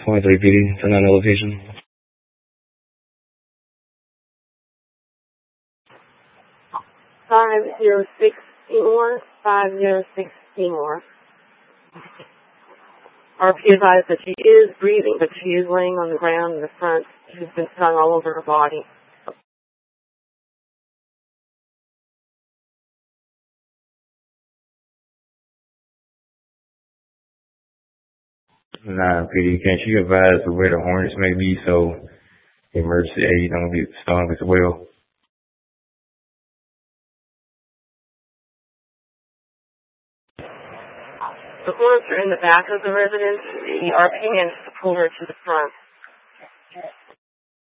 23 PD, 10 on location. 506 Seymour, 506 Seymour. RP advised that she is breathing, but she is laying on the ground in the front. She's been stung all over her body. Nah, PD, can't you advise where the Hornets may be so emergency aid don't get stung as well? The Hornets are in the back of the residence. The RP managed to pull her to the front.